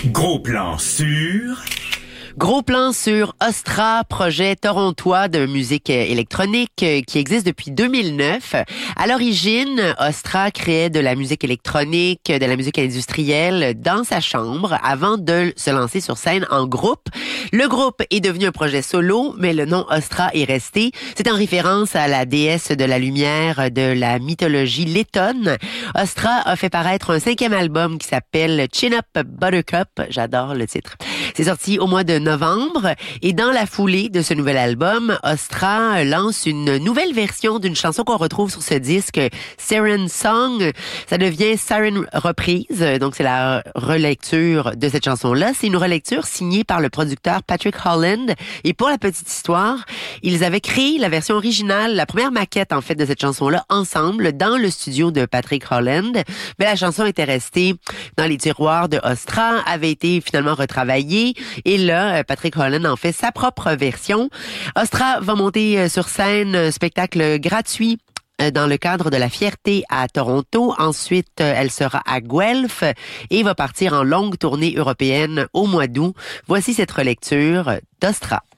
Gros plan sur... Gros plan sur Ostra, projet torontois de musique électronique qui existe depuis 2009. À l'origine, Ostra créait de la musique électronique, de la musique industrielle dans sa chambre avant de se lancer sur scène en groupe. Le groupe est devenu un projet solo, mais le nom Ostra est resté. C'est en référence à la déesse de la lumière de la mythologie lettonne. Ostra a fait paraître un 5e album qui s'appelle Chin Up Buttercup. J'adore le titre. C'est sorti au mois de novembre et dans la foulée de ce nouvel album, Ostra lance une nouvelle version d'une chanson qu'on retrouve sur ce disque, Siren Song. Ça devient Siren Reprise, donc c'est la relecture de cette chanson-là. C'est une relecture signée par le producteur Patrick Holland et pour la petite histoire, ils avaient créé la version originale, la première maquette en fait de cette chanson-là ensemble dans le studio de Patrick Holland, mais la chanson était restée dans les tiroirs de Ostra, avait été finalement retravaillée et là, Patrick Holland en fait sa propre version. Ostra va monter sur scène, spectacle gratuit dans le cadre de la Fierté à Toronto. Ensuite, elle sera à Guelph et va partir en longue tournée européenne au mois d'août. Voici cette relecture d'Ostra.